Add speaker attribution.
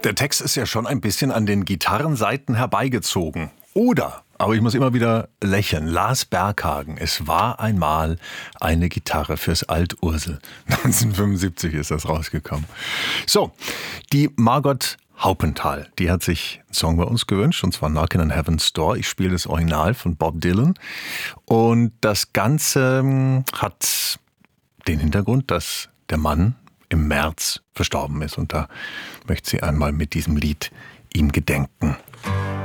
Speaker 1: Der Text ist ja schon ein bisschen an den Gitarrenseiten herbeigezogen. Oder, aber ich muss immer wieder lächeln, Lars Berghagen, es war einmal eine Gitarre fürs Alt-Ursel. 1975 ist das rausgekommen. So, die Margot Haupenthal, die hat sich einen Song bei uns gewünscht, und zwar Knockin' on Heaven's Door. Ich spiele das Original von Bob Dylan. Und das Ganze hat den Hintergrund, dass der Mann im März verstorben ist. Und da möchte sie einmal mit diesem Lied ihm gedenken.